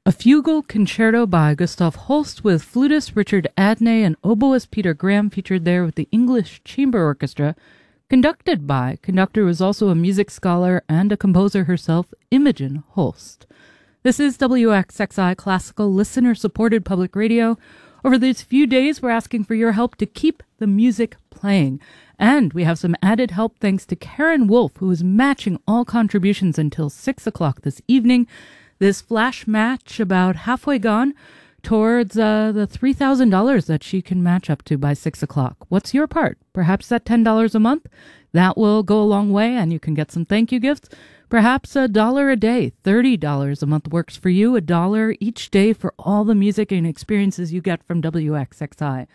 A fugal concerto by Gustav Holst with flutist Richard Adney and oboist Peter Graham featured there with the English Chamber Orchestra, conductor was also a music scholar and a composer herself, Imogen Holst. This is WXXI Classical listener-supported public radio. Over these few days, we're asking for your help to keep the music playing. And we have some added help thanks to Karen Wolf, who is matching all contributions until 6 o'clock this evening. This flash match about halfway gone towards the $3,000 that she can match up to by 6 o'clock. What's your part? Perhaps that $10 a month? That will go a long way, and you can get some thank you gifts. Perhaps $1 a day, $30 a month works for you, $1 each day for all the music and experiences you get from WXXI.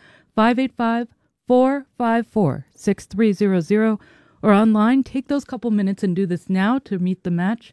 585-454-6300 or online. Take those couple minutes and do this now to meet the match.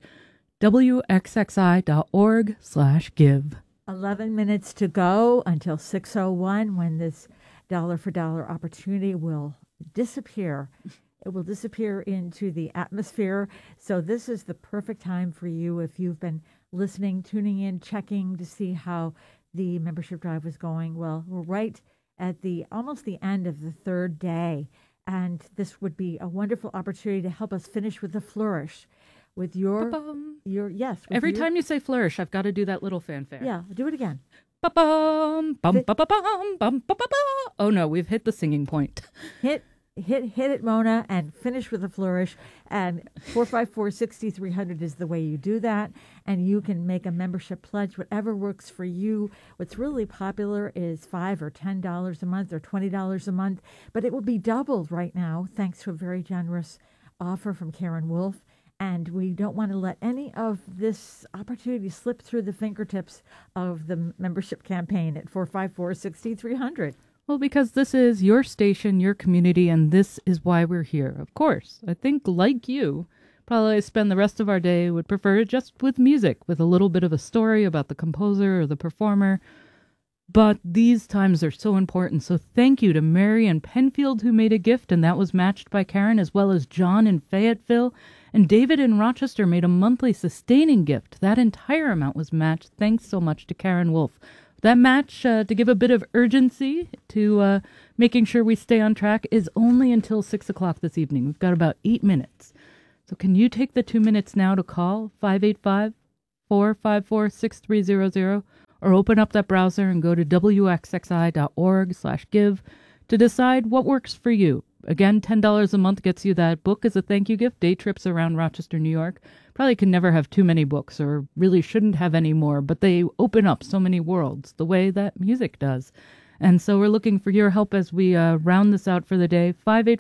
WXXI.org/give. 11 minutes to go until 6:01 when this dollar for dollar opportunity will disappear. It will disappear into the atmosphere. So this is the perfect time for you if you've been listening, tuning in, checking to see how the membership drive was going. Well, we're right at almost the end of the third day, and this would be a wonderful opportunity to help us finish with a flourish. With your yes. Every time you say flourish, I've got to do that little fanfare. Yeah, do it again. Ba-bum, bum, ba-ba-bum, bum, ba-ba-ba. Oh no, we've hit the singing point. Hit it, Mona, and finish with a flourish. And 454-6300 is the way you do that. And you can make a membership pledge, whatever works for you. What's really popular is $5 or $10 a month or $20 a month, but it will be doubled right now thanks to a very generous offer from Karen Wolf. And we don't want to let any of this opportunity slip through the fingertips of the membership campaign at 454-6300. Well, because this is your station, your community, and this is why we're here. Of course, I think, like you, probably spend the rest of our day would prefer just with music, with a little bit of a story about the composer or the performer. But these times are so important, so thank you to Mary in Penfield who made a gift, and that was matched by Karen, as well as John in Fayetteville. And David in Rochester made a monthly sustaining gift. That entire amount was matched. Thanks so much to Karen Wolf. That match, to give a bit of urgency to making sure we stay on track, is only until 6 o'clock this evening. We've got about 8 minutes. So can you take the 2 minutes now to call 585-454-6300 or open up that browser and go to wxxi.org/give to decide what works for you. Again, $10 a month gets you that book as a thank you gift, Day Trips Around Rochester, New York. Probably can never have too many books, or really shouldn't have any more, but they open up so many worlds the way that music does. And so we're looking for your help as we round this out for the day.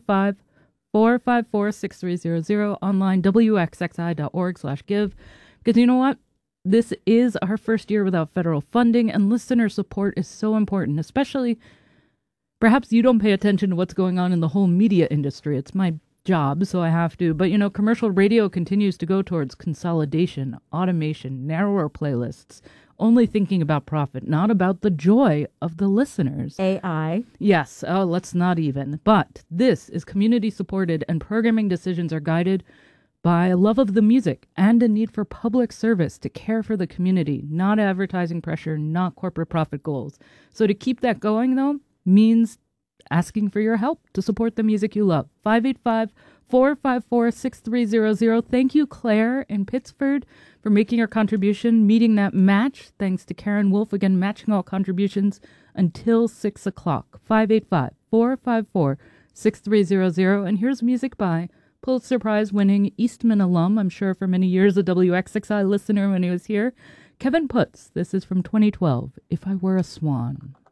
585-454-6300, online, wxxi.org/give. Because you know what? This is our first year without federal funding, and listener support is so important, especially perhaps you don't pay attention to what's going on in the whole media industry. It's my job, so I have to. But, commercial radio continues to go towards consolidation, automation, narrower playlists, only thinking about profit, not about the joy of the listeners. AI. Yes. Oh, let's not even. But this is community-supported, and programming decisions are guided by a love of the music and a need for public service to care for the community, not advertising pressure, not corporate profit goals. So to keep that going, though, means asking for your help to support the music you love. 585-454-6300. Thank you, Claire in Pittsford, for making her contribution, meeting that match. Thanks to Karen Wolf, again, matching all contributions until 6 o'clock. 585-454-6300. And here's music by Pulitzer Prize-winning Eastman alum, I'm sure for many years a WXXI listener when he was here, Kevin Putz. This is from 2012, If I Were a Swan.